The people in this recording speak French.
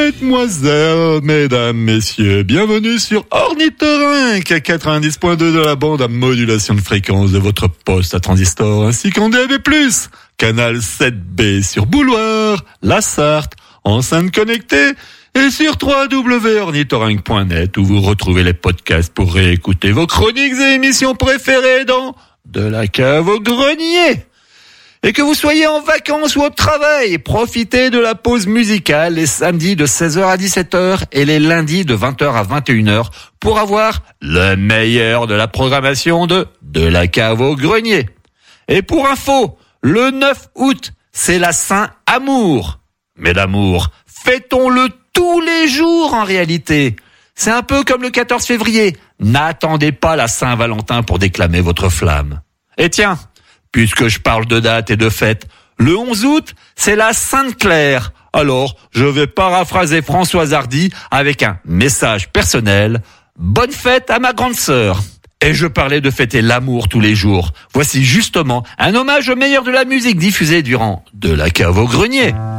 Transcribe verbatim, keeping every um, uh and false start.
Mesdemoiselles, mesdames, messieurs, bienvenue sur Ornithorynque à quatre-vingt-dix point deux de la bande à modulation de fréquence de votre poste à transistor ainsi qu'en D A B plus, canal sept B sur Bouloir, La Sarthe, enceinte connectée et sur w w w point ornithorynque point net où vous retrouvez les podcasts pour réécouter vos chroniques et émissions préférées dans De la cave au grenier. Et que vous soyez en vacances ou au travail, profitez de la pause musicale les samedis de seize heures à dix-sept heures et les lundis de vingt heures à vingt et une heures pour avoir le meilleur de la programmation de De la cave au grenier. Et pour info, le neuf août, c'est la Saint-Amour. Mais l'amour, fêtons-le tous les jours en réalité. C'est un peu comme le quatorze février. N'attendez pas la Saint-Valentin pour déclamer votre flamme. Et tiens, puisque je parle de date et de fête, le onze août, c'est la Sainte-Claire. Alors, je vais paraphraser Françoise Hardy avec un message personnel. Bonne fête à ma grande sœur. Et je parlais de fêter l'amour tous les jours. Voici justement un hommage au meilleur de la musique diffusée durant De la cave au grenier.